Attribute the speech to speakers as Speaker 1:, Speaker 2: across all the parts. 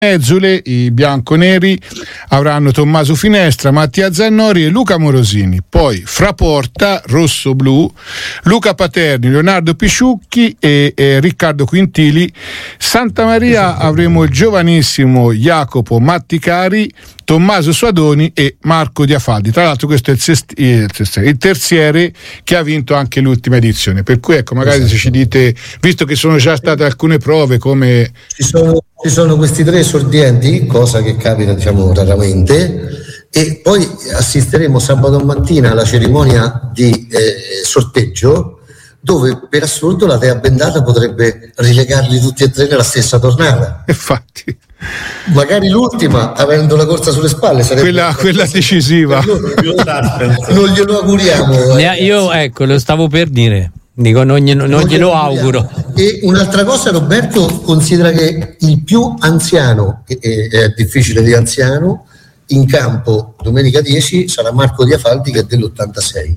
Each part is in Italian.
Speaker 1: Ezzule, i bianconeri avranno Tommaso Finestra, Mattia Zannori e Luca Morosini. Poi Fraporta, rosso-blu, Luca Paterni, Leonardo Pisciucchi e Riccardo Quintili. Santa Maria avremo il giovanissimo Jacopo Matticari, Tommaso Suadoni e Marco Diafaldi. Tra l'altro questo è il terziere che ha vinto anche l'ultima edizione, per cui ecco, magari se ci dite, visto che sono già state alcune prove, come
Speaker 2: ci sono questi tre esordienti, cosa che capita raramente, e poi assisteremo sabato mattina alla cerimonia di sorteggio, dove per assurdo la Tea Bendata potrebbe rilegarli tutti e tre nella stessa tornata.
Speaker 1: Infatti,
Speaker 2: magari l'ultima, avendo la corsa sulle spalle, sarebbe
Speaker 1: quella decisiva.
Speaker 2: Non glielo auguriamo.
Speaker 3: Io ecco, lo stavo per dire. Dico, non glielo auguro.
Speaker 2: E un'altra cosa, Roberto, considera che il più anziano, è difficile di anziano, in campo domenica 10 sarà Marco Diafaldi, che è dell'86.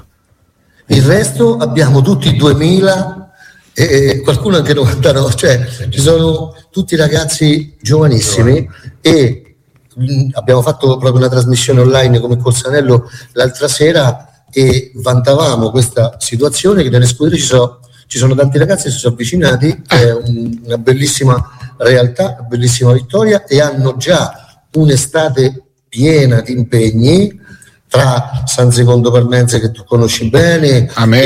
Speaker 2: Il resto abbiamo tutti 2000 e qualcuno anche 99, cioè ci sono tutti ragazzi giovanissimi. E abbiamo fatto proprio una trasmissione online come Corsanello l'altra sera e vantavamo questa situazione, che nelle scuderie ci sono tanti ragazzi che si sono avvicinati, è una bellissima realtà, una bellissima vittoria, e hanno già un'estate piena di impegni tra San Secondo Parmense, che tu conosci bene,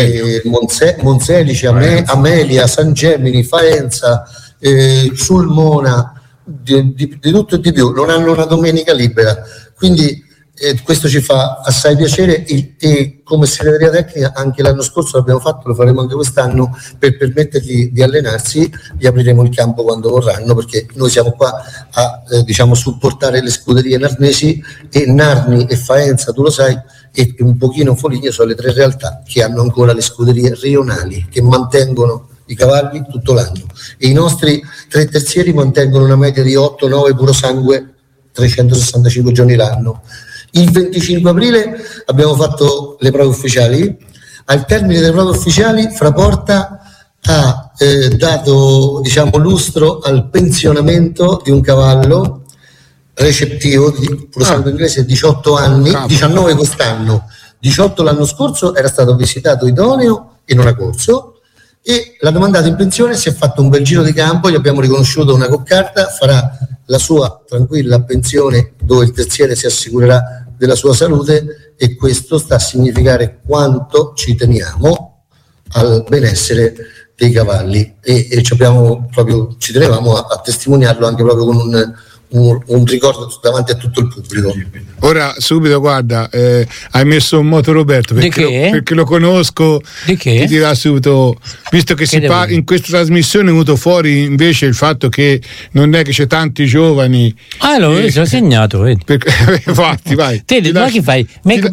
Speaker 2: Monselice, Amelia, San Gemini, Faenza, Sulmona, di tutto e di più. Non hanno una domenica libera, quindi questo ci fa assai piacere, e come segreteria tecnica anche l'anno scorso l'abbiamo fatto, lo faremo anche quest'anno, per permettergli di allenarsi. Gli apriremo il campo quando vorranno, perché noi siamo qua a supportare le scuderie narnesi, e Narni e Faenza, tu lo sai, e un pochino Foligno sono le tre realtà che hanno ancora le scuderie rionali, che mantengono i cavalli tutto l'anno, e i nostri tre terzieri mantengono una media di 8-9 puro sangue 365 giorni l'anno. Il 25 aprile abbiamo fatto le prove ufficiali. Al termine delle prove ufficiali, Fraporta ha dato lustro al pensionamento di un cavallo recettivo di puro sangue inglese, 18 anni, 19 quest'anno, 18 l'anno scorso, era stato visitato idoneo e non ha corso, e l'ha domandato in pensione. Si è fatto un bel giro di campo, gli abbiamo riconosciuto una coccarda, farà la sua tranquilla pensione, dove il terziere si assicurerà della sua salute, e questo sta a significare quanto ci teniamo al benessere dei cavalli, e ci tenevamo a testimoniarlo anche proprio con un ricordo davanti a tutto il pubblico.
Speaker 1: Ora subito, guarda, hai messo un moto Roberto, perché lo conosco, ti dirà subito, visto che in questa trasmissione è venuto fuori invece il fatto che non è che c'è tanti giovani.
Speaker 3: L'ho segnato, vedi.
Speaker 1: Infatti, vai.
Speaker 3: Ma che fai?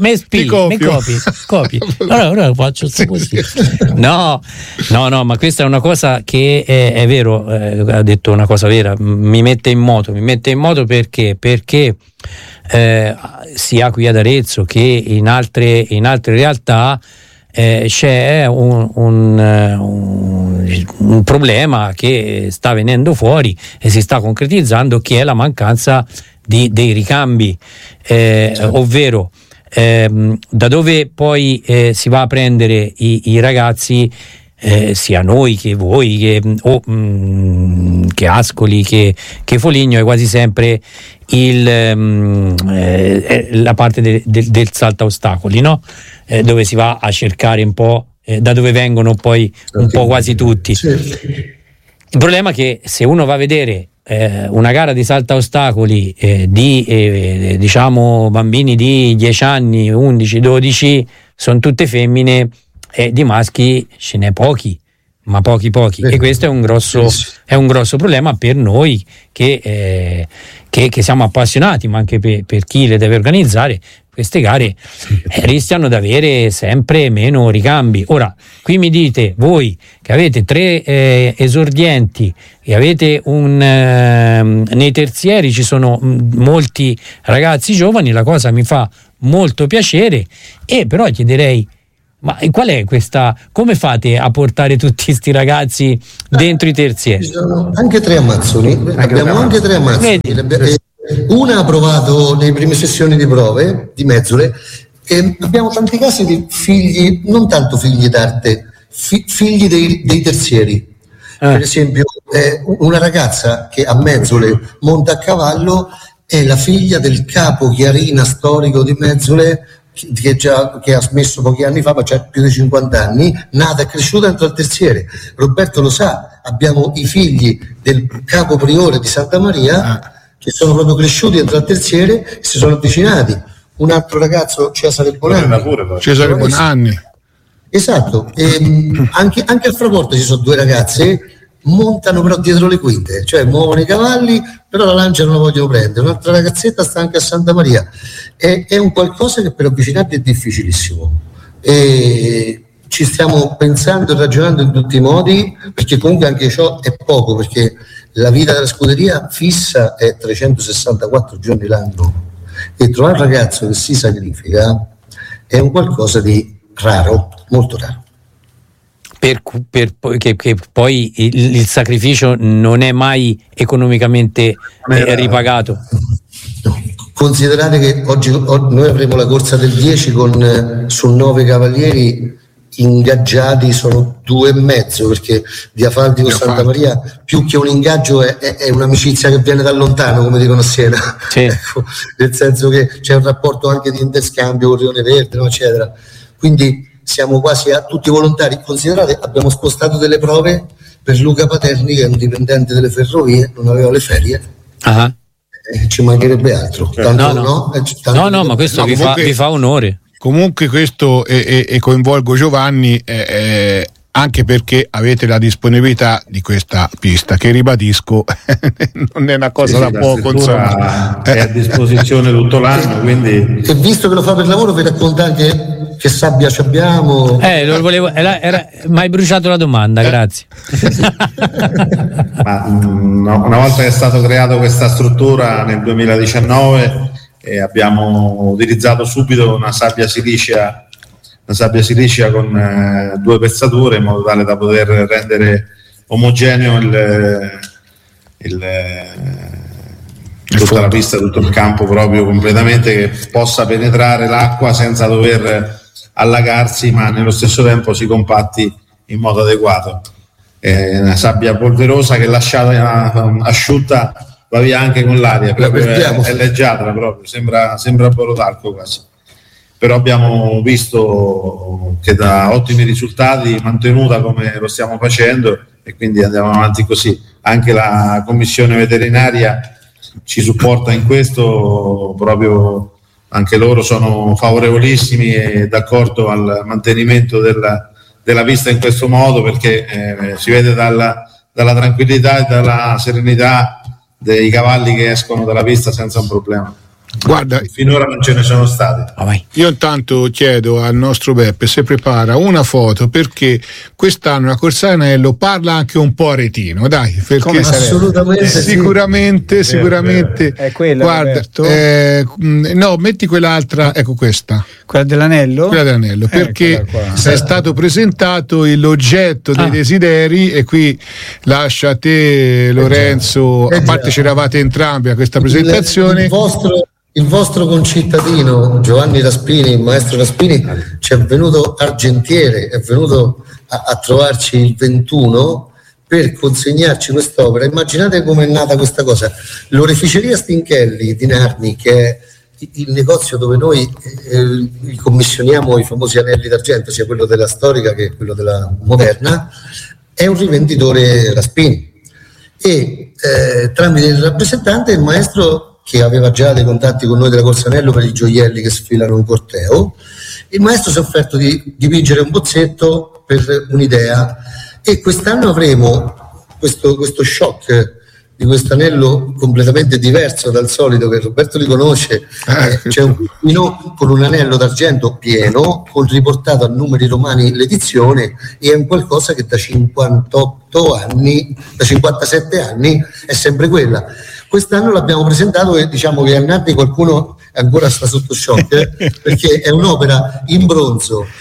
Speaker 3: Copi. Allora lo faccio così. No, ma questa è una cosa che è vero, ha detto una cosa vera, mi mette in moto perché sia qui ad Arezzo che in altre realtà c'è un problema che sta venendo fuori e si sta concretizzando, che è la mancanza dei ricambi, ovvero da dove poi si va a prendere i ragazzi, sia noi che voi che Ascoli che Foligno, è quasi sempre la parte del salto ostacoli, no? Dove si va a cercare un po' da dove vengono poi un po' quasi tutti. Sì. Il problema è che se uno va a vedere una gara di salto ostacoli di bambini di 10 anni, 11, 12, sono tutte femmine, e di maschi ce n'è pochi, ma pochi, e questo è un grosso problema per noi che siamo appassionati, ma anche per chi le deve organizzare. Queste gare rischiano di avere sempre meno ricambi. Ora, qui mi dite voi che avete tre esordienti e avete nei terzieri ci sono molti ragazzi giovani, la cosa mi fa molto piacere, e però chiederei Ma qual è questa? Come fate a portare tutti questi ragazzi dentro i terzieri?
Speaker 2: Ci sono anche 3 Amazzoni, abbiamo anche 3 Amazzoni. Una ha provato nelle prime sessioni di prove di Mezzole, e abbiamo tanti casi di figli, non tanto figli d'arte, figli dei terzieri. Per esempio, una ragazza che a Mezzole monta a cavallo è la figlia del capo chiarina storico di Mezzole, che ha smesso pochi anni fa, ma c'ha più di 50 anni, nata e cresciuta dentro al terziere. Roberto lo sa, abbiamo i figli del capo priore di Santa Maria che sono proprio cresciuti dentro al terziere e si sono avvicinati. Un altro ragazzo, Cesare Bonanni. Esatto, anche a Fraporte ci sono 2 ragazze, montano però dietro le quinte, cioè muovono i cavalli, però la lancia non la vogliono prendere. Un'altra ragazzetta sta anche a Santa Maria. È un qualcosa che per avvicinarti è difficilissimo, e ci stiamo pensando e ragionando in tutti i modi, perché comunque anche ciò è poco, perché la vita della scuderia fissa è 364 giorni l'anno, e trovare un ragazzo che si sacrifica è un qualcosa di raro, molto raro.
Speaker 3: Che poi il sacrificio non è mai economicamente ripagato.
Speaker 2: Considerate che oggi noi avremo la corsa del 10 su 9 cavalieri ingaggiati sono 2,5, perché Diafaldi con Santa Maria più che un ingaggio è un'amicizia che viene da lontano, come dicono a Siena. Sì. Ecco, nel senso che c'è un rapporto anche di interscambio con Rione Verde, eccetera. Quindi siamo quasi a tutti volontari. Considerate, abbiamo spostato delle prove per Luca Paterni, che è un dipendente delle ferrovie, non aveva le ferie. Ci mancherebbe altro. Tanto
Speaker 3: no, ma questo vi fa onore.
Speaker 1: Comunque questo e coinvolgo Giovanni anche perché avete la disponibilità di questa pista, che ribadisco non è una cosa da poco, insomma.
Speaker 4: È a disposizione tutto l'anno, quindi.
Speaker 2: E visto che lo fa per lavoro, vi racconta anche che sabbia ci abbiamo.
Speaker 3: Lo volevo, ma hai bruciato la domanda, grazie.
Speaker 4: Ma, una volta che è stato creato questa struttura nel 2019, abbiamo utilizzato subito una sabbia silicea con 2 pezzature, in modo tale da poter rendere omogeneo tutta la pista, tutto il campo proprio completamente, che possa penetrare l'acqua senza dover allagarsi, ma nello stesso tempo si compatti in modo adeguato. È una sabbia polverosa che lasciata asciutta va via anche con l'aria, è leggiadra proprio, sembra borotalco quasi. Però abbiamo visto che dà ottimi risultati, mantenuta come lo stiamo facendo, e quindi andiamo avanti così. Anche la commissione veterinaria ci supporta in questo, proprio anche loro sono favorevolissimi e d'accordo al mantenimento della pista in questo modo, perché si vede dalla tranquillità e dalla serenità dei cavalli che escono dalla pista senza un problema.
Speaker 1: Guarda,
Speaker 4: finora non ce ne sono stati.
Speaker 1: Io intanto chiedo al nostro Beppe se prepara una foto, perché quest'anno la Corsa Anello parla anche un po' aretino, dai, perché
Speaker 2: assolutamente
Speaker 1: sicuramente
Speaker 5: è quello.
Speaker 1: Guarda, no, metti quell'altra, ecco questa,
Speaker 5: quella dell'anello,
Speaker 1: perché è stato presentato l'oggetto dei desideri, e qui lascia a te, Lorenzo, a parte c'eravate entrambi a questa presentazione.
Speaker 2: Il vostro concittadino Giovanni Raspini, il maestro Raspini, ci è venuto argentiere, è venuto a trovarci il 21 per consegnarci quest'opera. Immaginate com'è nata questa cosa. L'oreficeria Stinchelli di Narni, che è il negozio dove noi commissioniamo i famosi anelli d'argento, sia quello della storica che quello della moderna, è un rivenditore Raspini, e tramite il rappresentante, il maestro, che aveva già dei contatti con noi della Corsa Anello per i gioielli che sfilano in corteo, il maestro si è offerto di dipingere un bozzetto per un'idea, e quest'anno avremo questo shock di questo anello completamente diverso dal solito, che Roberto riconosce. C'è un pino con un anello d'argento pieno, con riportato a numeri romani l'edizione, e è un qualcosa che da 57 anni è sempre quella. Quest'anno l'abbiamo presentato e diciamo che a Narni qualcuno ancora sta sotto shock, perché è un'opera in bronzo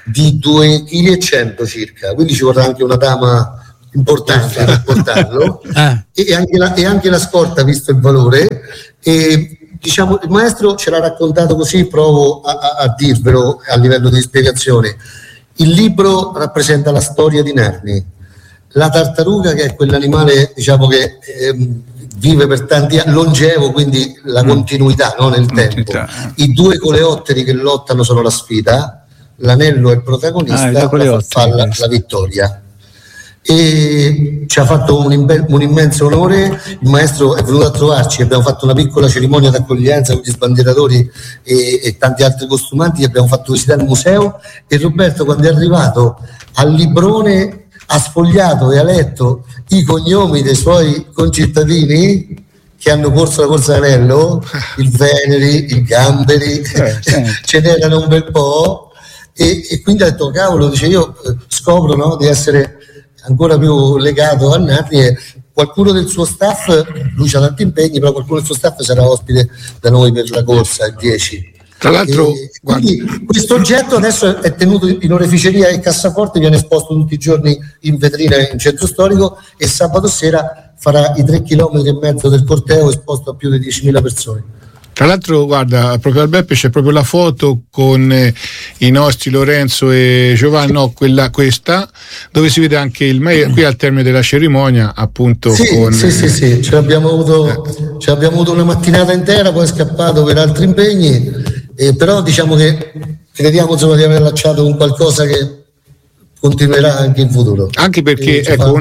Speaker 2: di 2,1 kg circa, quindi ci vorrà anche una dama importante per portarlo e anche la scorta, visto il valore. E diciamo, il maestro ce l'ha raccontato così, provo a dirvelo a livello di spiegazione. Il libro rappresenta la storia di Narni, la tartaruga, che è quell'animale, diciamo, che vive per tanti anni, longevo, quindi la continuità, no, nel tempo. I 2 coleotteri che lottano sono la sfida, l'anello è il protagonista, la farfalla la vittoria. E ci ha fatto un immenso onore. Il maestro è venuto a trovarci, abbiamo fatto una piccola cerimonia d'accoglienza con gli sbandieratori e tanti altri costumanti, abbiamo fatto visitare il museo, e Roberto, quando è arrivato al librone, ha sfogliato e ha letto i cognomi dei suoi concittadini che hanno corso la corsa d'anello, il Veneri, il Gamberi, ce n'erano un bel po', e quindi ha detto, cavolo, dice, io scopro, no, di essere ancora più legato a Narni, e qualcuno del suo staff, lui ha tanti impegni, però qualcuno del suo staff sarà ospite da noi per la corsa il 10.
Speaker 1: Tra l'altro,
Speaker 2: quindi questo oggetto adesso è tenuto in oreficeria e cassaforte, viene esposto tutti i giorni in vetrina in centro storico, e sabato sera farà i 3,5 km del corteo, esposto a più di 10.000 persone.
Speaker 1: Tra l'altro, guarda, proprio al Beppe c'è proprio la foto con i nostri Lorenzo e Giovanni, no, questa, dove si vede anche il maestro qui al termine della cerimonia, appunto.
Speaker 2: Sì, ce l'abbiamo avuto una mattinata intera, poi è scappato per altri impegni, però diciamo che crediamo, insomma, di aver lasciato un qualcosa che continuerà anche in futuro. Anche perché
Speaker 1: ecco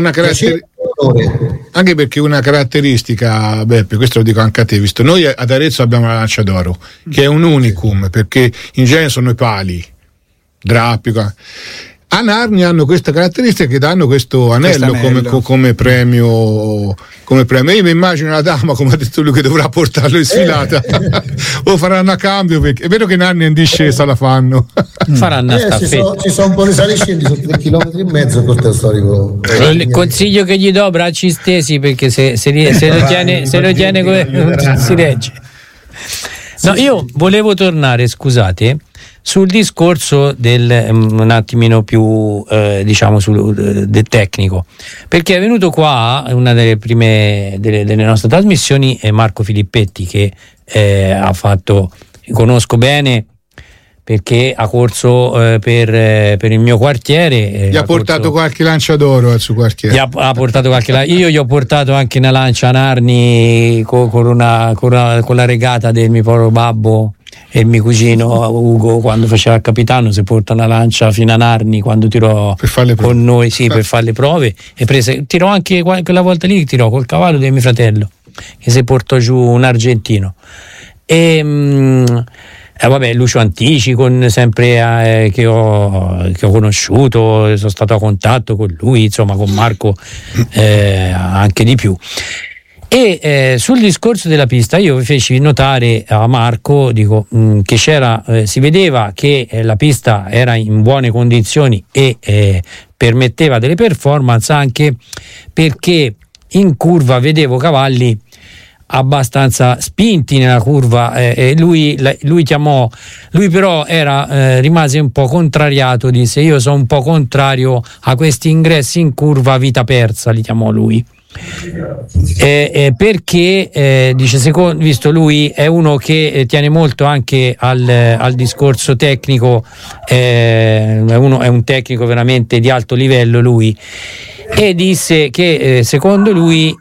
Speaker 1: anche perché una caratteristica, Beppe, questo lo dico anche a te, visto noi ad Arezzo abbiamo la lancia d'oro, che è un unicum, perché in genere sono i pali, drappi. A Narni hanno questa caratteristica, che danno questo anello come premio. Io mi immagino la dama, come ha detto lui, che dovrà portarlo in sfilata o faranno a cambio, perché è vero che Narni in discesa la fanno.
Speaker 3: Faranno
Speaker 2: ci sono un po' di sali scendi, sono 3,5 km il corteo storico.
Speaker 3: Il consiglio che gli do, bracci stesi, perché se lo tiene come si regge. No, io volevo tornare, scusate, sul discorso un attimino più diciamo del tecnico, perché è venuto qua una delle prime delle nostre trasmissioni, Marco Filippetti, che conosco bene perché ha corso per il mio quartiere.
Speaker 1: Gli ha portato qualche lancia d'oro al suo quartiere.
Speaker 3: Ha portato io gli ho portato anche una lancia a Narni con la regata del mio povero babbo e il mio cugino Ugo, quando faceva il capitano, si porta una lancia fino a Narni quando tirò con noi, per fare le prove, e tirò anche quella volta lì, tirò col cavallo di mio fratello, che si portò giù un argentino. Vabbè, Lucio Antici, sempre che ho conosciuto, sono stato a contatto con lui, insomma, con Marco anche di più. E sul discorso della pista io vi feci notare a Marco, dico, che si vedeva che la pista era in buone condizioni e permetteva delle performance, anche perché in curva vedevo cavalli abbastanza spinti nella curva, e lui però rimase un po' contrariato, disse: io sono un po' contrario a questi ingressi in curva a vita persa, li chiamò lui. Perché dice, visto lui è uno che tiene molto anche al discorso tecnico, è un tecnico veramente di alto livello lui, e disse che secondo lui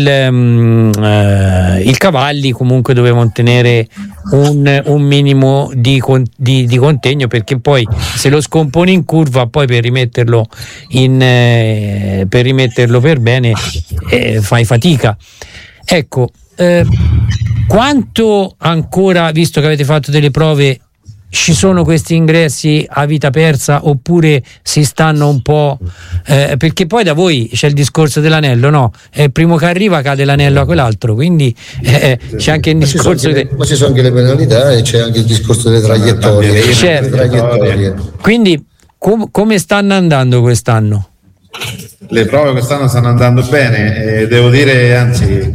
Speaker 3: i cavalli comunque dovevano tenere un minimo di contegno, perché poi se lo scomponi in curva, poi per rimetterlo per bene fai fatica. Ecco, quanto ancora, visto che avete fatto delle prove, ci sono questi ingressi a vita persa, oppure si stanno un po' perché poi da voi c'è il discorso dell'anello, no? Il primo che arriva cade l'anello a quell'altro, quindi c'è anche il discorso
Speaker 2: ma ci sono anche le penalità, e c'è anche il discorso delle traiettorie.
Speaker 3: Certo. Quindi come stanno andando quest'anno?
Speaker 4: Le prove quest'anno stanno andando bene, devo dire, anzi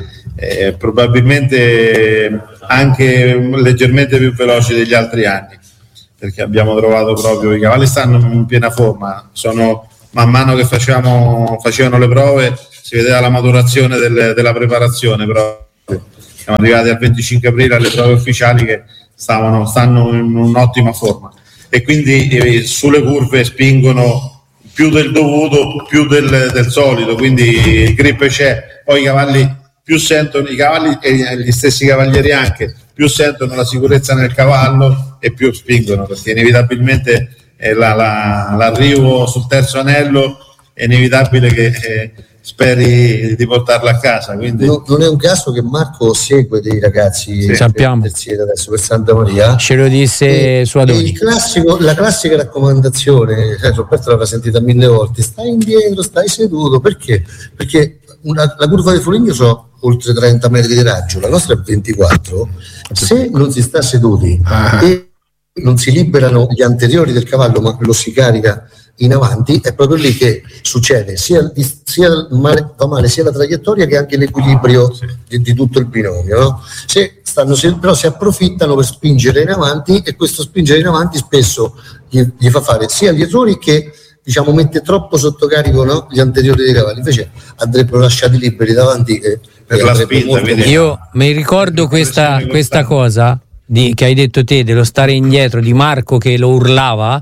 Speaker 4: probabilmente anche leggermente più veloci degli altri anni. perché abbiamo trovato proprio, i cavalli stanno in piena forma, man mano che facevano le prove si vedeva la maturazione della preparazione proprio. Siamo arrivati al 25 aprile alle prove ufficiali che stanno in un'ottima forma, e quindi sulle curve spingono più del dovuto, più del solito, quindi il grip c'è. Poi i cavalli più sentono, i cavalli e gli stessi cavalieri anche, più sentono la sicurezza nel cavallo e più spingono, perché inevitabilmente l'arrivo sul terzo anello è inevitabile che speri di portarla a casa. Quindi
Speaker 2: non è un caso che Marco segue dei ragazzi,
Speaker 3: sappiamo,
Speaker 2: adesso per Santa Maria,
Speaker 3: ce lo disse su Adoni.
Speaker 2: La classica raccomandazione, Roberto l'aveva sentita 1000 volte: stai indietro, stai seduto. Perché la curva di Foligno sono oltre 30 metri di raggio, la nostra è 24. Se non si sta seduti e non si liberano gli anteriori del cavallo, ma lo si carica in avanti, è proprio lì che succede va male sia la traiettoria che anche l'equilibrio di tutto il binomio, no? Però si approfittano per spingere in avanti, e questo spingere in avanti spesso gli fa fare sia gli errori che, diciamo, mette troppo sotto carico, no? Gli anteriori dei cavalli. Invece andrebbero lasciati liberi davanti
Speaker 4: per la spinta.
Speaker 3: Io mi ricordo questa cosa che hai detto te, dello stare indietro, di Marco che lo urlava,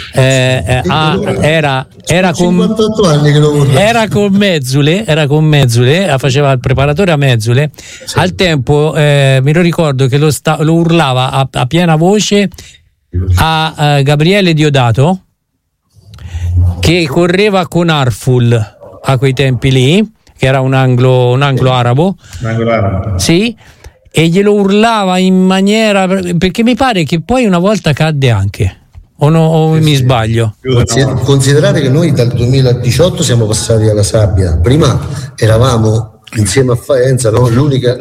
Speaker 3: era
Speaker 2: 58 anni che lo urlava.
Speaker 3: Era con Mezzule, faceva il preparatore a Mezzule, sì. Al tempo mi lo ricordo che lo urlava a piena voce a Gabriele Diodato, che correva con Arful a quei tempi lì, che era un anglo arabo. Sì. E glielo urlava in maniera, perché mi pare che poi una volta cadde anche, o mi sbaglio?
Speaker 2: Considerate che noi dal 2018 siamo passati alla sabbia. Prima eravamo insieme a Faenza, no? l'unica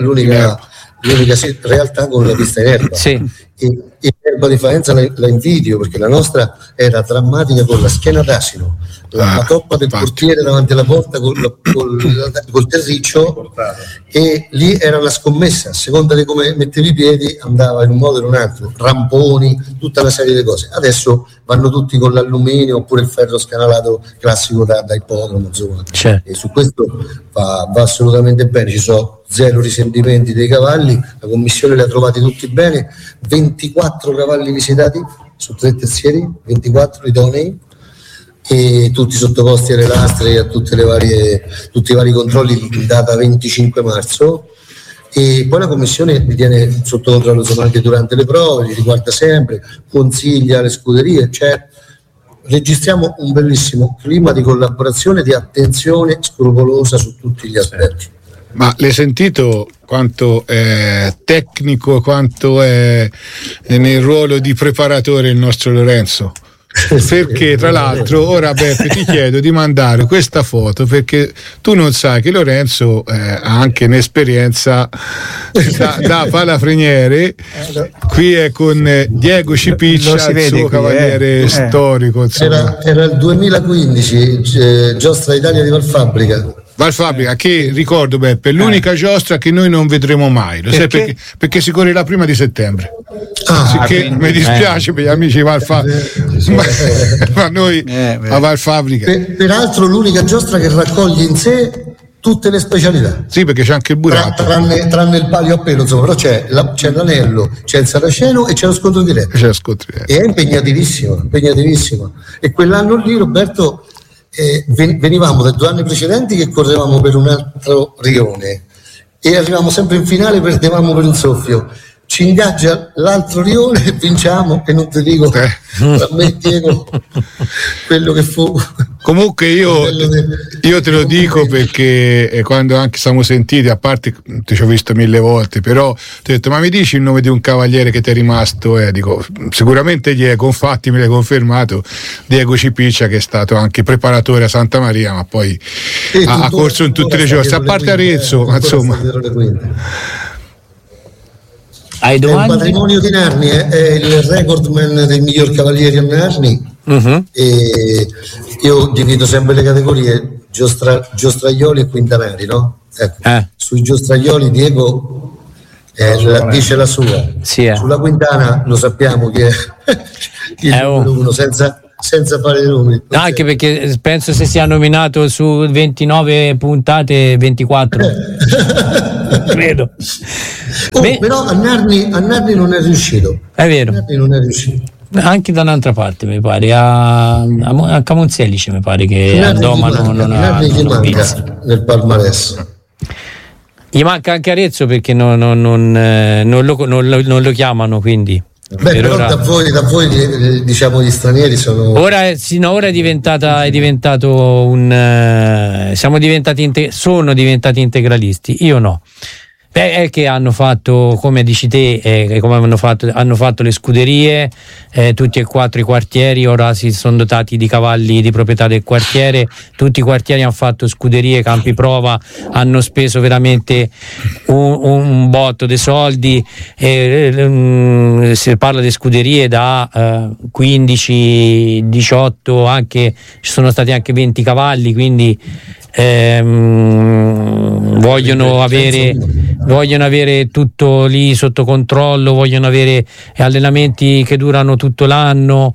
Speaker 2: realtà con la pista in erba.
Speaker 3: Sì.
Speaker 2: E l'erba di Faenza la invidio, perché la nostra era drammatica, con la schiena d'asino, la toppa del portiere davanti alla porta col terriccio, e lì era una scommessa, a seconda di come mettevi i piedi andava in un modo o in un altro, ramponi, tutta una serie di cose. Adesso vanno tutti con l'alluminio oppure il ferro scanalato classico da ippodromo, insomma. E su questo va assolutamente bene, ci sono 0 risentimenti dei cavalli, la commissione li ha trovati tutti bene, 24 cavalli visitati su 3 terzieri, 24 idonei, e tutti sottoposti alle lastre e a tutti i vari controlli in data 25 marzo. E poi la commissione li tiene sotto controllo, insomma, anche durante le prove, li riguarda sempre, consiglia le scuderie, cioè registriamo un bellissimo clima di collaborazione e di attenzione scrupolosa su tutti gli aspetti.
Speaker 1: Ma l'hai sentito quanto è tecnico, quanto è nel ruolo di preparatore il nostro Lorenzo? Perché tra l'altro ora, Beppe, ti chiedo di mandare questa foto, perché tu non sai che Lorenzo ha anche un'esperienza da palafreniere. Qui è con Diego Cipiccia, il suo cavaliere storico,
Speaker 2: era il 2015, Giostra Italia di Valfabbrica, che ricordo, Beppe, è l'unica giostra che noi non vedremo mai. Lo sai perché si correrà prima di settembre. Mi dispiace per gli amici di Valfabbrica, ma noi a Valfabbrica. Peraltro l'unica giostra che raccoglie in sé tutte le specialità.
Speaker 1: Sì, perché c'è anche il burattino.
Speaker 2: Tranne il palio a pelo, insomma, però c'è l'anello, c'è il saraceno e c'è lo scontro diretto. E è impegnatissimo. E quell'anno lì, Roberto, venivamo da 2 anni precedenti che correvamo per un altro rione e arrivavamo sempre in finale, perdevamo per un soffio. Ci ingaggia l'altro rione e vinciamo, e non ti dico tra me e Diego quello che fu.
Speaker 1: Comunque io te lo dico perché quando anche siamo sentiti, a parte ti ci ho visto 1000 volte, però ti ho detto: ma mi dici il nome di un cavaliere che ti è rimasto? Dico sicuramente Diego, infatti me l'hai confermato, Diego Cipiccia, che è stato anche preparatore a Santa Maria, ma poi ha corso in tutte le giostre, a parte Arezzo, insomma.
Speaker 3: Hai
Speaker 2: è un patrimonio di Narni, è il recordman dei miglior cavalieri a Narni. E io divido sempre le categorie: giostraioli e quintanari, no? Ecco. Sui giostraioli Diego dice la sua.
Speaker 3: Sì,
Speaker 2: Sulla Quintana lo sappiamo che è uno senza fare nomi.
Speaker 3: Anche perché penso se sia nominato su 29 puntate 24 credo.
Speaker 2: Però a Narni non è riuscito.
Speaker 3: È vero.
Speaker 2: Narni non è riuscito.
Speaker 3: Anche da un'altra parte mi pare a Camonzelice mi pare che a Doma non ha
Speaker 2: manca nel palmarès.
Speaker 3: Gli manca anche Arezzo perché non lo chiamano, quindi.
Speaker 2: Però ora, da voi diciamo gli stranieri sono.
Speaker 3: Ora è diventato sono diventati integralisti. Io no. È che hanno fatto, come dici te, come hanno fatto le scuderie, tutti e 4 i quartieri, ora si sono dotati di cavalli di proprietà del quartiere, tutti i quartieri hanno fatto scuderie, campi prova, hanno speso veramente un botto di soldi, si parla di scuderie da 15, 18, anche ci sono stati anche 20 cavalli, quindi vogliono avere tutto lì sotto controllo, vogliono avere allenamenti che durano tutto l'anno.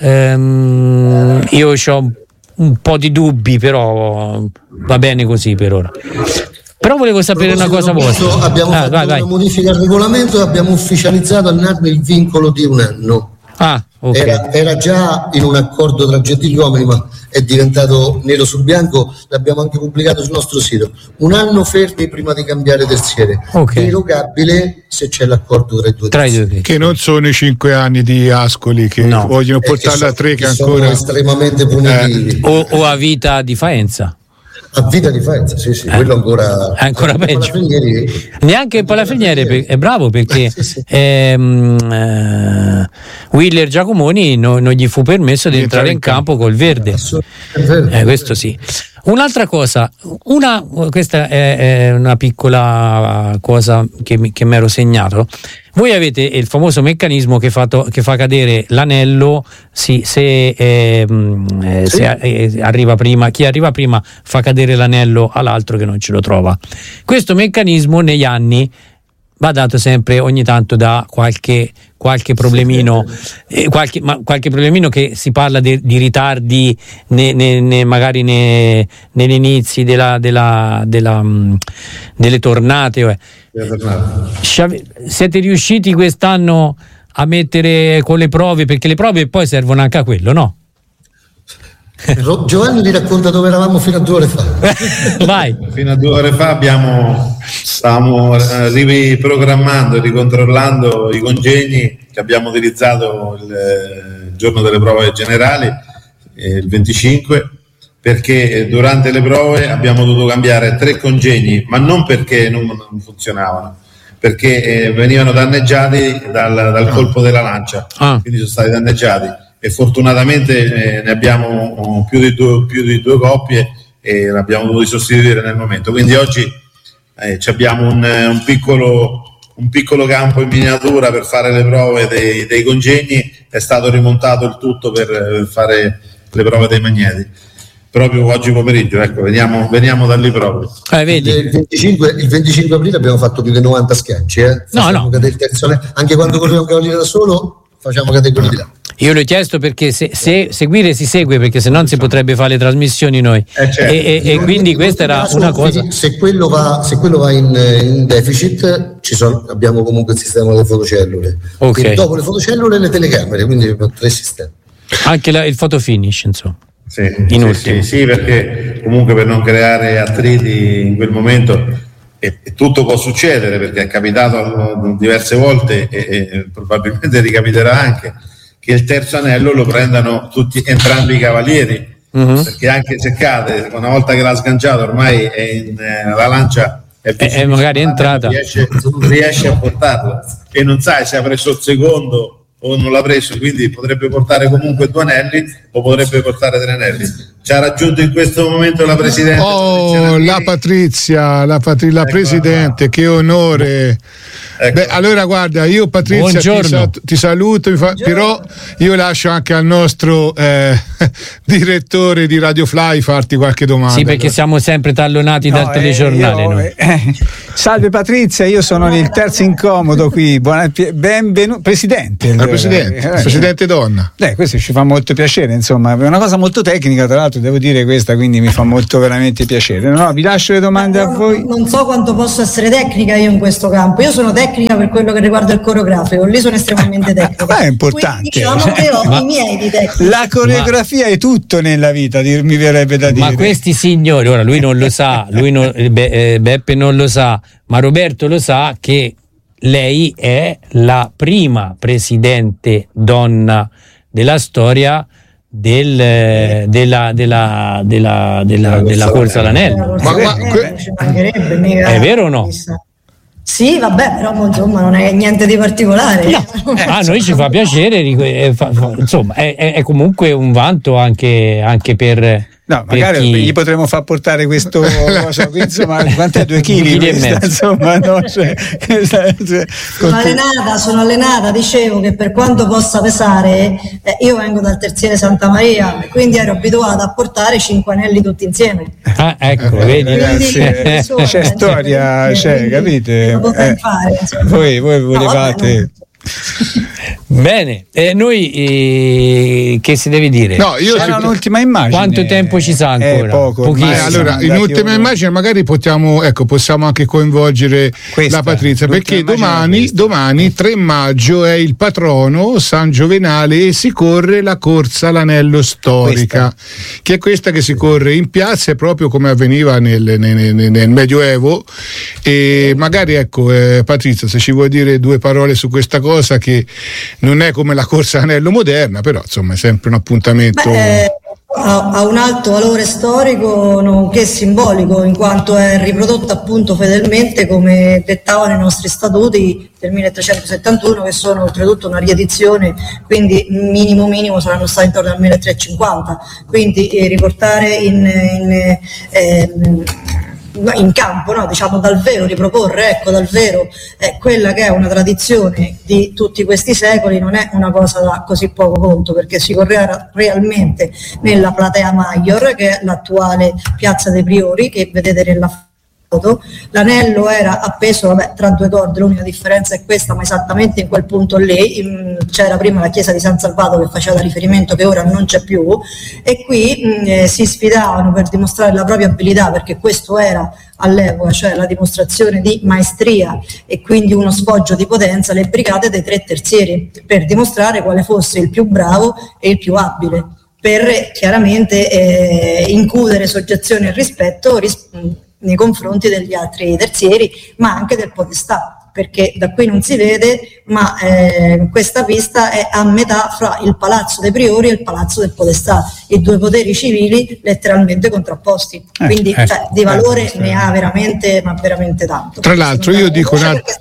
Speaker 3: Io ho un po' di dubbi, però va bene così per ora. Però volevo sapere una cosa vostra.
Speaker 2: Abbiamo fatto una modifica al regolamento e abbiamo ufficializzato a Narni il vincolo di un anno.
Speaker 3: Okay.
Speaker 2: Era già in un accordo tra Gentiluomini, ma è diventato nero su bianco, l'abbiamo anche pubblicato sul nostro sito. Un anno fermi prima di cambiare terziere, derogabile se c'è l'accordo tra i due.
Speaker 1: Che non sono i 5 anni di Ascoli che vogliono portarla a 3 che ancora
Speaker 2: sono estremamente punitivi.
Speaker 3: O a vita di Faenza.
Speaker 2: A vita di Faenza, sì, quello ancora
Speaker 3: peggio. Neanche il Palafreniere è bravo perché sì. Willer Giacomoni non gli fu permesso di entrare in campo col verde. Questo sì. Un'altra cosa, questa è una piccola cosa che mi ero segnato. Voi avete il famoso meccanismo che fa cadere l'anello se arriva prima, chi arriva prima fa cadere l'anello all'altro che non ce lo trova. Questo meccanismo negli anni va dato sempre ogni tanto da qualche problemino, qualche problemino che si parla di ritardi magari negli inizi delle tornate. Siete riusciti quest'anno a mettere con le prove, perché le prove poi servono anche a quello, no?
Speaker 2: Giovanni ti racconta dove eravamo fino a 2 ore fa.
Speaker 3: Vai.
Speaker 4: Fino a 2 ore fa stavamo riprogrammando e ricontrollando i congegni che abbiamo utilizzato il giorno delle prove generali, il 25, perché durante le prove abbiamo dovuto cambiare 3 congegni, ma non perché non funzionavano, perché venivano danneggiati dal colpo della lancia, quindi sono stati danneggiati. E fortunatamente ne abbiamo più di due coppie e l'abbiamo dovuto sostituire nel momento. Quindi oggi abbiamo un piccolo campo in miniatura per fare le prove dei congegni. È stato rimontato il tutto per fare le prove dei magneti. Proprio oggi pomeriggio, ecco, veniamo da lì proprio.
Speaker 3: Vedi.
Speaker 2: Il 25 aprile abbiamo fatto più di 90 schiacci. No. Il terzo, anche quando correva un cavaliere da solo facciamo categoria di là.
Speaker 3: Io l'ho chiesto perché se seguire si segue, perché se non si potrebbe fare le trasmissioni noi, certo. e quindi questa era una cosa.
Speaker 2: Se quello va in deficit abbiamo comunque il sistema delle fotocellule, e dopo le fotocellule le telecamere, quindi 3 sistemi,
Speaker 3: anche il photo finish, insomma.
Speaker 4: Sì, perché comunque per non creare attriti in quel momento, e tutto può succedere, perché è capitato diverse volte e probabilmente ricapiterà anche che il terzo anello lo prendano entrambi i cavalieri, perché anche se cade, una volta che l'ha sganciato ormai la lancia è
Speaker 3: magari entrata,
Speaker 4: riesce a portarla e non sai se ha preso il secondo o non l'ha preso, quindi potrebbe portare comunque 2 anelli lo potrebbe portare Trenelli. Ci ha raggiunto in questo momento la Presidente.
Speaker 1: La Patrizia, la Presidente, che onore.
Speaker 4: Ecco.
Speaker 1: Beh, allora guarda, io Patrizia ti saluto, però io lascio anche al nostro direttore di Radio Fly farti qualche domanda.
Speaker 3: Sì, perché siamo sempre tallonati dal telegiornale.
Speaker 5: Salve Patrizia, io sono il terzo incomodo qui. Benvenuto, Presidente.
Speaker 1: Presidente donna.
Speaker 5: Questo ci fa molto piacere, insomma, è una cosa molto tecnica, tra l'altro devo dire questa, quindi mi fa molto veramente piacere. No, vi lascio le domande a voi.
Speaker 6: Non so quanto posso essere tecnica io in questo campo. Io sono tecnica per quello che riguarda il coreografico, lì sono estremamente tecnica.
Speaker 5: È importante.
Speaker 6: Quindi, diciamo che ho i miei di tecnica.
Speaker 5: La coreografia è tutto nella vita, mi verrebbe da dire.
Speaker 3: Ma questi signori, ora lui non lo sa, Beppe non lo sa, ma Roberto lo sa che lei è la prima presidente donna della storia della corsa all'anello. È vero o no?
Speaker 6: Sì, vabbè, però insomma non è niente di particolare.
Speaker 3: No. A noi ci fa piacere, insomma, è comunque un vanto anche per.
Speaker 5: No, magari gli potremmo far portare questo insomma, quant'è 2 chili insomma, no?
Speaker 6: Sono allenata, dicevo che per quanto possa pesare, io vengo dal Terziere Santa Maria, quindi ero abituata a portare 5 anelli tutti insieme.
Speaker 3: Ecco, vedi,
Speaker 5: c'è storia, capite?
Speaker 6: Lo potrei fare,
Speaker 5: voi volevate.
Speaker 3: Bene, noi che si deve dire?
Speaker 5: No, c'era un'ultima immagine.
Speaker 3: Quanto tempo ci sa ancora?
Speaker 5: Poco.
Speaker 1: Allora, in ultima immagine magari possiamo anche coinvolgere la Patrizia, perché domani 3 maggio è il patrono San Giovenale e si corre la corsa all'anello storica, che è questa che si corre in piazza, proprio come avveniva nel Medioevo. E magari Patrizia, se ci vuoi dire 2 parole su questa cosa, che non è come la corsa all'anello moderna, però insomma è sempre un appuntamento.
Speaker 6: Ha un alto valore storico nonché simbolico, in quanto è riprodotta appunto fedelmente come dettavano i nostri statuti del 1371, che sono oltretutto una riedizione, quindi minimo saranno stati intorno al 1350, quindi riportare in campo, no? Diciamo dal vero, riproporre dal vero quella che è una tradizione di tutti questi secoli non è una cosa da così poco conto, perché si correva realmente nella Platea Maior, che è l'attuale Piazza dei Priori, che vedete nella foto. L'anello era appeso tra 2 corde, l'unica differenza è questa, ma esattamente in quel punto lì c'era prima la chiesa di San Salvato che faceva da riferimento, che ora non c'è più, e qui si sfidavano per dimostrare la propria abilità, perché questo era all'epoca, cioè la dimostrazione di maestria e quindi uno sfoggio di potenza, le brigate dei 3 terzieri, per dimostrare quale fosse il più bravo e il più abile, per chiaramente incudere soggezione e rispetto nei confronti degli altri terzieri, ma anche del podestà, perché da qui non si vede, ma questa pista è a metà fra il Palazzo dei Priori e il Palazzo del Podestà, i 2 poteri civili letteralmente contrapposti, quindi di valore ne ha veramente, ma veramente tanto.
Speaker 1: Tra l'altro io dico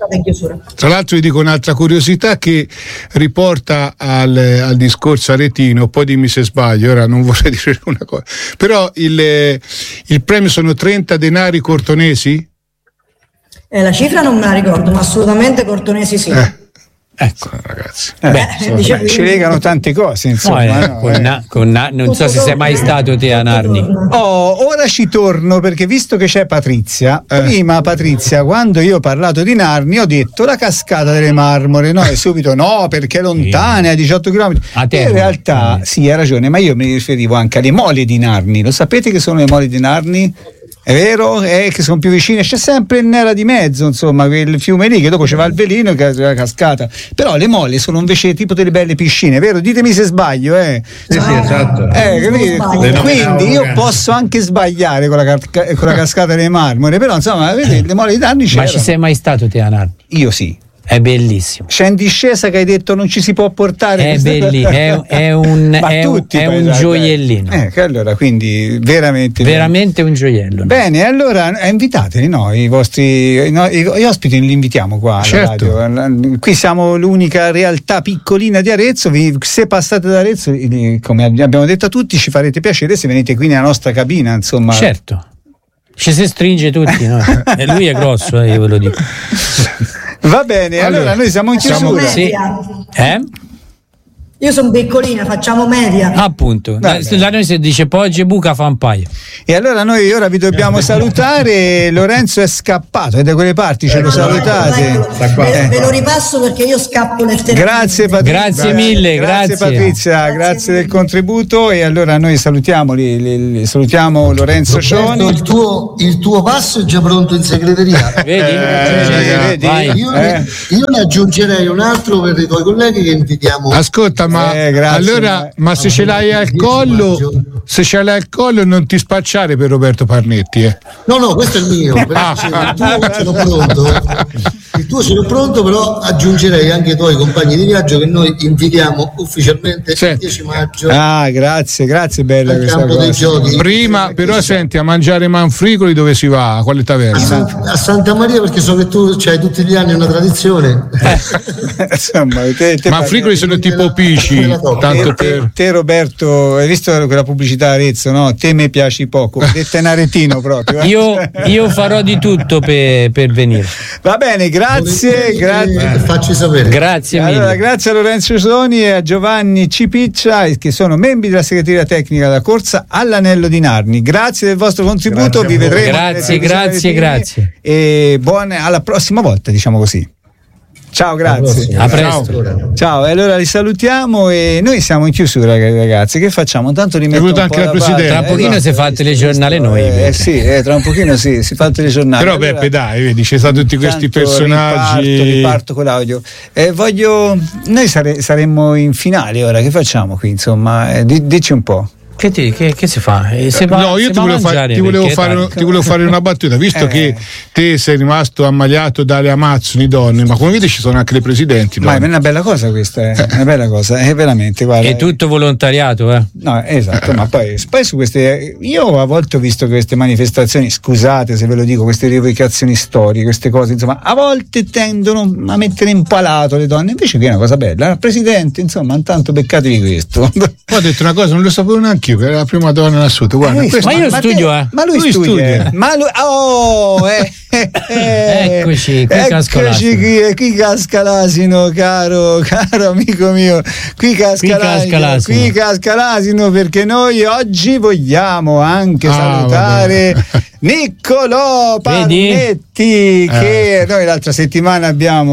Speaker 1: un'altra curiosità che riporta al discorso aretino, poi dimmi se sbaglio, ora non vorrei dire una cosa, però il premio sono 30 denari cortonesi?
Speaker 6: La cifra non me la ricordo, ma assolutamente cortonesi sì.
Speaker 1: Ecco ragazzi,
Speaker 5: ci legano tante cose, insomma.
Speaker 3: Non so se sei mai stato te a Narni.
Speaker 5: Ora ci torno, perché visto che c'è Patrizia, prima Patrizia, quando io ho parlato di Narni ho detto la cascata delle Marmore, e subito perché è lontana, a 18 km. In realtà sì, hai ragione, ma io mi riferivo anche alle mole di Narni. Lo sapete che sono le mole di Narni? È vero? Che sono più vicine, c'è sempre il Nera di mezzo, insomma, quel fiume lì che dopo ci va il velino e la cascata. Però le molle sono invece tipo delle belle piscine, vero? Ditemi se sbaglio,
Speaker 4: Sì, esatto.
Speaker 5: Quindi io posso anche sbagliare con la cascata delle Marmore, però insomma, vedete, le molle di Narni c'erano.
Speaker 3: Ma ci sei mai stato te a Narni?
Speaker 5: Io sì.
Speaker 3: È bellissimo.
Speaker 5: C'è in discesa che hai detto non ci si può portare.
Speaker 3: È bellissimo, è un gioiellino.
Speaker 5: Che allora, quindi veramente
Speaker 3: un gioiello.
Speaker 5: Bene, allora invitateli, no? I vostri gli ospiti li invitiamo qua alla radio. Qui siamo l'unica realtà piccolina di Arezzo. Se passate da Arezzo, come abbiamo detto a tutti, ci farete piacere se venite qui nella nostra cabina, insomma.
Speaker 3: Certo. Ci si stringe tutti, no? E lui è grosso, io ve lo dico.
Speaker 5: Va bene, allora noi siamo in chiusura.
Speaker 6: Io sono piccolina, facciamo media.
Speaker 3: Appunto, da noi si dice poggi e buca fa un paio.
Speaker 5: E allora noi ora vi dobbiamo salutare. Lorenzo è scappato, è da quelle parti, ce lo salutate.
Speaker 6: Ve lo ripasso perché io scappo letteralmente.
Speaker 5: Grazie Patrizia.
Speaker 3: Grazie mille,
Speaker 5: grazie Patrizia, grazie del contributo. E allora noi salutiamo Lorenzo Scioni.
Speaker 2: Il tuo passo è già pronto in segreteria.
Speaker 3: Vedi?
Speaker 2: Io ne aggiungerei un altro per i tuoi colleghi che invitiamo.
Speaker 1: Ascolta, ma allora, ma se ce l'hai al collo, non ti spacciare per Roberto Parnetti,
Speaker 2: No, questo è il mio. Il tuo ce l'ho pronto, però aggiungerei anche i tuoi compagni di viaggio che noi invitiamo ufficialmente il 10 maggio.
Speaker 5: Grazie, bella
Speaker 2: al
Speaker 5: questa
Speaker 2: campo
Speaker 5: cosa.
Speaker 2: dei giochi.
Speaker 1: Prima però senti, a mangiare manfricoli dove si va? A quale taverna?
Speaker 2: A Santa Maria, perché so che tu c'hai tutti gli anni una tradizione.
Speaker 5: Insomma,
Speaker 1: Manfricoli sono tipo pisci. Tanto
Speaker 5: te Roberto, hai visto quella pubblicità Arezzo, no? Te me piaci poco, detta in aretino proprio.
Speaker 3: Io farò di tutto per venire.
Speaker 5: Va bene, grazie.
Speaker 2: Facci sapere.
Speaker 3: Grazie mille.
Speaker 5: Allora, grazie a Lorenzo Scioni e a Giovanni Cipiccia, che sono membri della segreteria tecnica della corsa all'Anello di Narni. Grazie del vostro contributo, vi vedremo.
Speaker 3: Grazie.
Speaker 5: E alla prossima volta, diciamo così. Ciao, grazie.
Speaker 3: A presto.
Speaker 5: Ciao, e allora li salutiamo e noi siamo in chiusura, ragazzi. Che facciamo? Tanto rimetto
Speaker 1: anche la Presidente.
Speaker 3: Tra un pochino si fa il telegiornale noi.
Speaker 5: Tra un pochino si fa il telegiornale.
Speaker 1: Però
Speaker 5: allora,
Speaker 1: Beppe, dai, vedi, ci sono tutti questi personaggi.
Speaker 5: Riparto con l'audio. Noi saremmo in finale ora, che facciamo qui? Insomma, dici un po'.
Speaker 3: Che si fa? Io ti
Speaker 1: volevo fare una battuta, visto che te sei rimasto ammaliato dalle Amazzoni donne, ma come vedi ci sono anche le presidenti donne.
Speaker 5: Ma è una bella cosa questa, è una bella cosa, è veramente, guarda.
Speaker 3: È tutto volontariato,
Speaker 5: No, esatto, ma poi su queste, io a volte ho visto che queste manifestazioni, scusate se ve lo dico, queste rievocazioni storiche, queste cose, insomma, a volte tendono a mettere impalato le donne, invece qui è una cosa bella, presidente, insomma, intanto beccatevi questo.
Speaker 1: Poi ho detto una cosa, non lo sapevo neanche io, che era la prima donna in assoluto. Guarda,
Speaker 3: ma io studio,
Speaker 5: Ma lui studia.
Speaker 3: Eccoci, qui
Speaker 5: casca l'asino, caro amico mio. Qui casca l'asino, perché noi oggi vogliamo anche salutare Niccolò Parnetti, che noi 2 settimane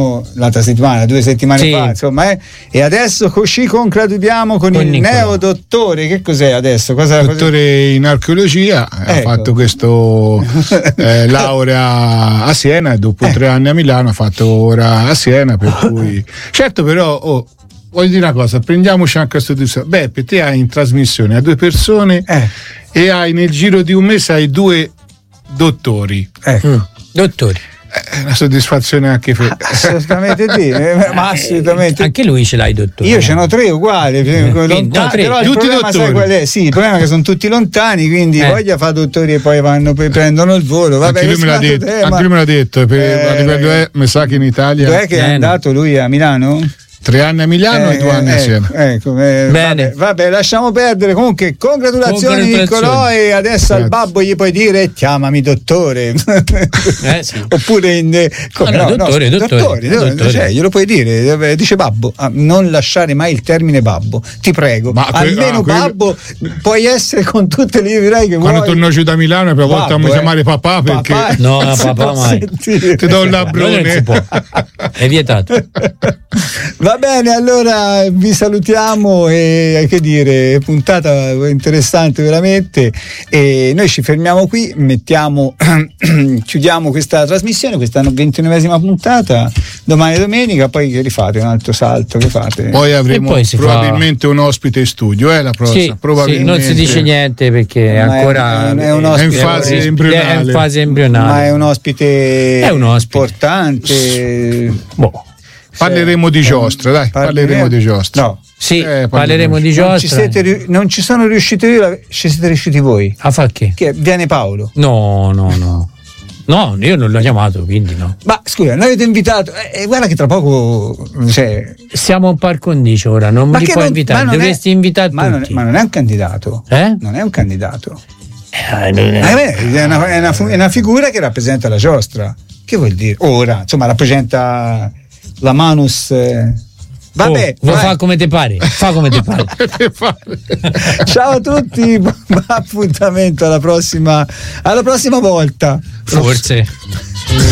Speaker 5: fa, insomma, e adesso ci congratuliamo con il neodottore. Che cos'è adesso?
Speaker 1: Dottore in archeologia, ha fatto questo laurea a Siena e dopo 3 anni a Milano ha fatto ora a Siena, per cui certo, però voglio dire una cosa, prendiamoci anche questo discorso. Beppe, te hai in trasmissione a 2 persone e hai nel giro di un mese hai 2 dottori.
Speaker 3: Dottori.
Speaker 5: È
Speaker 1: una soddisfazione anche per
Speaker 5: assolutamente ma assolutamente
Speaker 3: anche lui ce l'hai, dottore.
Speaker 5: Io ce n'ho 3 uguali, però il problema, sai qual è? Sì, il problema è che sono tutti lontani, quindi voglia fa dottori e poi prendono il volo. Vabbè,
Speaker 1: anche lui me l'ha detto, a livello mi sa che in Italia
Speaker 5: dov'è che è andato lui, a Milano?
Speaker 1: 3 anni a Milano e 2 anni a Siena.
Speaker 5: Bene. Vabbè, lasciamo perdere. Comunque, congratulazioni Niccolò, e adesso al babbo gli puoi dire chiamami dottore.
Speaker 3: Sì.
Speaker 5: Oppure dottore. Cioè, glielo puoi dire, dice babbo, non lasciare mai il termine babbo, ti prego. Ma almeno babbo puoi essere con tutte le direi che
Speaker 1: quando torno giù da Milano per una volta mi chiamare papà, perché
Speaker 3: no, papà mai.
Speaker 1: Ti do un labrone.
Speaker 3: È vietato.
Speaker 5: Va bene, allora vi salutiamo e che dire, puntata interessante veramente, e noi ci fermiamo qui, chiudiamo questa trasmissione, questa 29esima puntata. Domani domenica poi che rifate un altro salto, che fate?
Speaker 1: Poi avremo probabilmente un ospite in studio, la prossima, probabilmente.
Speaker 3: Non si dice niente perché ancora
Speaker 5: è in
Speaker 1: fase embrionale.
Speaker 5: Ma è un ospite importante.
Speaker 1: Parleremo di giostra, dai, parleremo di giostra.
Speaker 5: No.
Speaker 3: Sì, parleremo di giostra.
Speaker 5: Non ci sono riuscito io, ci siete riusciti voi.
Speaker 3: A far che?
Speaker 5: Che viene Paolo.
Speaker 3: No, io non l'ho chiamato, quindi no.
Speaker 5: Ma scusa, noi avete invitato, guarda che tra poco
Speaker 3: siamo un par condicio ora, non li puoi invitare, dovresti invitare tutti.
Speaker 5: Ma non è un candidato. Non è un candidato. È una figura che rappresenta la giostra. Che vuol dire? Ora, insomma, rappresenta la manus. Vabbè,
Speaker 3: fa come te pare. Fa come te pare.
Speaker 5: Ciao a tutti, buon appuntamento alla prossima volta.
Speaker 3: Forse.